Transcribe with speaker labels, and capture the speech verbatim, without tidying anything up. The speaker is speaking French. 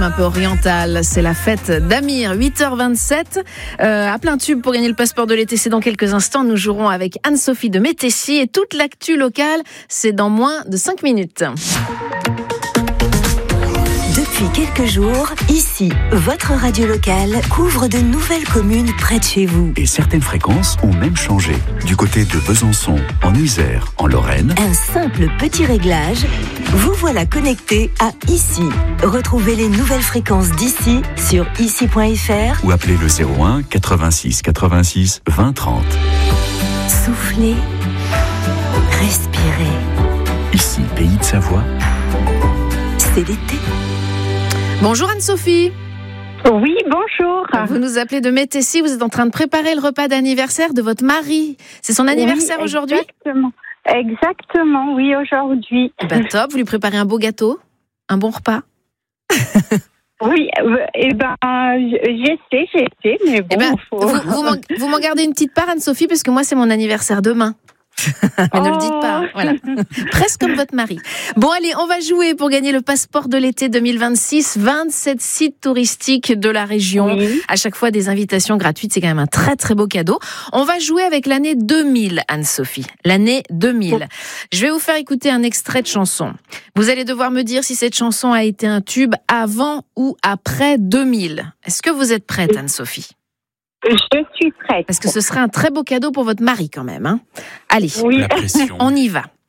Speaker 1: Un peu oriental, c'est la fête d'Amir, huit heures vingt-sept, euh, à plein tube pour gagner le passeport de l'été. C'est dans quelques instants, nous jouerons avec Anne-Sophie de Métessy et toute l'actu locale, c'est dans moins de cinq minutes.
Speaker 2: Depuis quelques jours, ici, votre radio locale couvre de nouvelles communes près de chez vous.
Speaker 3: Et certaines fréquences ont même changé. Du côté de Besançon, en Isère, en Lorraine.
Speaker 2: Un simple petit réglage, vous voilà connecté à Ici. Retrouvez les nouvelles fréquences d'ici sur ici point f r
Speaker 3: Ou appelez le zéro un quatre-vingt-six quatre-vingt-six vingt trente.
Speaker 2: Soufflez, respirez.
Speaker 3: Ici, pays de Savoie.
Speaker 2: C'est l'été.
Speaker 1: Bonjour Anne-Sophie.
Speaker 4: Oui, bonjour.
Speaker 1: Vous nous appelez de Métessy, vous êtes en train de préparer le repas d'anniversaire de votre mari. C'est son anniversaire
Speaker 4: oui,
Speaker 1: aujourd'hui ?
Speaker 4: Exactement. Exactement, oui, aujourd'hui.
Speaker 1: Eh ben top, vous lui préparez un beau gâteau, un bon repas.
Speaker 4: Oui, eh ben, j'essaie, j'essaie, mais bon,
Speaker 1: Eh ben,
Speaker 4: faut...
Speaker 1: vous, vous, m'en, vous m'en gardez une petite part, Anne-Sophie, parce que moi, c'est mon anniversaire demain. Mais oh. Ne le dites pas, voilà. Presque comme votre mari. Bon, allez, on va jouer pour gagner le passeport de l'été deux mille vingt-six. vingt-sept sites touristiques de la région. Oui. À chaque fois, des invitations gratuites. C'est quand même un très, très beau cadeau. On va jouer avec l'année deux mille, Anne-Sophie. L'année deux mille. Je vais vous faire écouter un extrait de chanson. Vous allez devoir me dire si cette chanson a été un tube avant ou après deux mille. Est-ce que vous êtes prête, Anne-Sophie ?
Speaker 4: Je suis prête.
Speaker 1: Parce que ce serait un très beau cadeau pour votre mari quand même. Hein. Allez,
Speaker 4: oui.
Speaker 3: La pression.
Speaker 1: On y va.